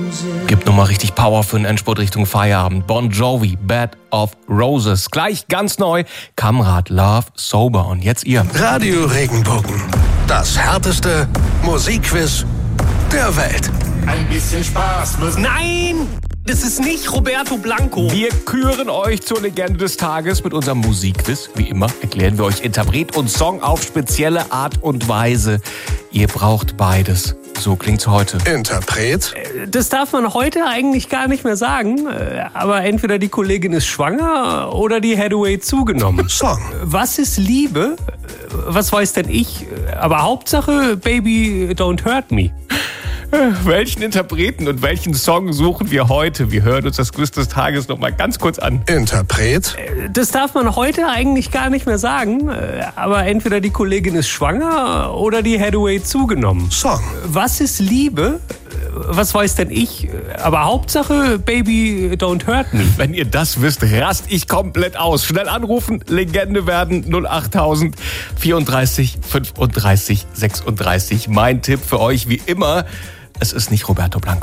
Gibt nochmal richtig Power für den Endspurt Richtung Feierabend. Bon Jovi, Bed of Roses. Gleich ganz neu, Kamrat, Love, Sober. Und jetzt ihr. Radio Regenbogen. Das härteste Musikquiz der Welt. Ein bisschen Spaß muss... Nein! Das ist nicht Roberto Blanco. Wir küren euch zur Legende des Tages mit unserem Musikquiz. Wie immer erklären wir euch Interpret und Song auf spezielle Art und Weise. Ihr braucht beides. So klingt's heute. Interpret? Das darf man heute eigentlich gar nicht mehr sagen. Aber entweder die Kollegin ist schwanger oder die Hathaway zugenommen. Song. Was ist Liebe? Was weiß denn ich? Aber Hauptsache, Baby, don't hurt me. Welchen Interpreten und welchen Song suchen wir heute? Wir hören uns das Quiz des Tages noch mal ganz kurz an. Interpret? Das darf man heute eigentlich gar nicht mehr sagen. Aber entweder die Kollegin ist schwanger oder die Hathaway zugenommen. Song. Was ist Liebe? Was weiß denn ich? Aber Hauptsache, Baby, don't hurt me. Wenn ihr das wisst, rast ich komplett aus. Schnell anrufen, Legende werden, 08000 34 35 36. Mein Tipp für euch wie immer, es ist nicht Roberto Blanco.